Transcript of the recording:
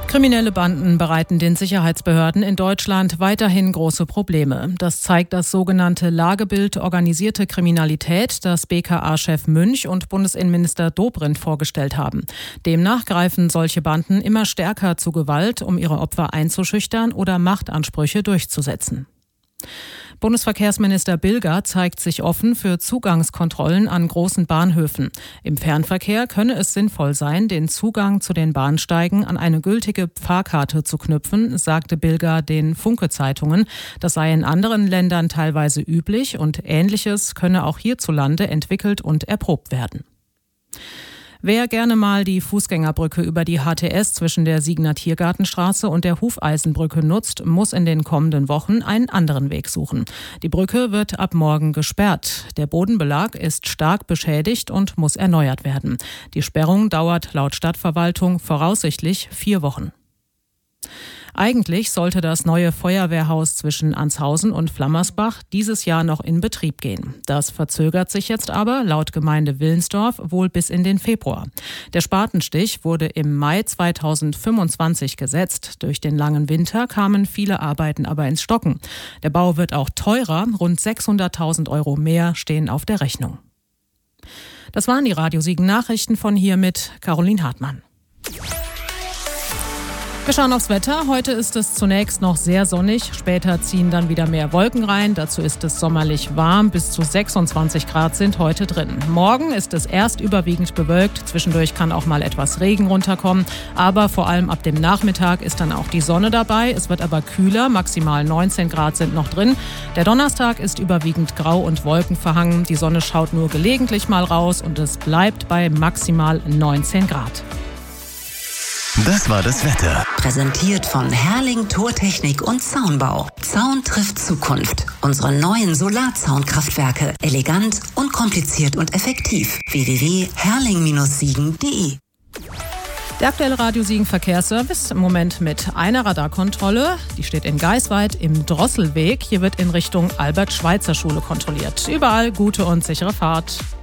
Kriminelle Banden bereiten den Sicherheitsbehörden in Deutschland weiterhin große Probleme. Das zeigt das sogenannte Lagebild Organisierte Kriminalität, das BKA-Chef Münch und Bundesinnenminister Dobrindt vorgestellt haben. Demnach greifen solche Banden immer stärker zu Gewalt, um ihre Opfer einzuschüchtern oder Machtansprüche durchzusetzen. Bundesverkehrsminister Bilger zeigt sich offen für Zugangskontrollen an großen Bahnhöfen. Im Fernverkehr könne es sinnvoll sein, den Zugang zu den Bahnsteigen an eine gültige Fahrkarte zu knüpfen, sagte Bilger den Funke-Zeitungen. Das sei in anderen Ländern teilweise üblich und Ähnliches könne auch hierzulande entwickelt und erprobt werden. Wer gerne mal die Fußgängerbrücke über die HTS zwischen der Siegener Tiergartenstraße und der Hufeisenbrücke nutzt, muss in den kommenden Wochen einen anderen Weg suchen. Die Brücke wird ab morgen gesperrt. Der Bodenbelag ist stark beschädigt und muss erneuert werden. Die Sperrung dauert laut Stadtverwaltung voraussichtlich 4 Wochen. Eigentlich sollte das neue Feuerwehrhaus zwischen Anshausen und Flammersbach dieses Jahr noch in Betrieb gehen. Das verzögert sich jetzt aber laut Gemeinde Willensdorf wohl bis in den Februar. Der Spatenstich wurde im Mai 2025 gesetzt. Durch den langen Winter kamen viele Arbeiten aber ins Stocken. Der Bau wird auch teurer. Rund 600.000 Euro mehr stehen auf der Rechnung. Das waren die Radio Siegen Nachrichten von hier mit Caroline Hartmann. Wir schauen aufs Wetter. Heute ist es zunächst noch sehr sonnig. Später ziehen dann wieder mehr Wolken rein. Dazu ist es sommerlich warm. Bis zu 26 Grad sind heute drin. Morgen ist es erst überwiegend bewölkt. Zwischendurch kann auch mal etwas Regen runterkommen. Aber vor allem ab dem Nachmittag ist dann auch die Sonne dabei. Es wird aber kühler. Maximal 19 Grad sind noch drin. Der Donnerstag ist überwiegend grau und wolkenverhangen. Die Sonne schaut nur gelegentlich mal raus und es bleibt bei maximal 19 Grad. Das war das Wetter. Präsentiert von Herrling Tortechnik und Zaunbau. Zaun trifft Zukunft. Unsere neuen Solarzaunkraftwerke. Elegant, unkompliziert und effektiv. www.herrling-siegen.de. Der aktuelle Radio Siegen Verkehrsservice im Moment mit einer Radarkontrolle. Die steht in Geisweid im Drosselweg. Hier wird in Richtung Albert-Schweitzer-Schule kontrolliert. Überall gute und sichere Fahrt.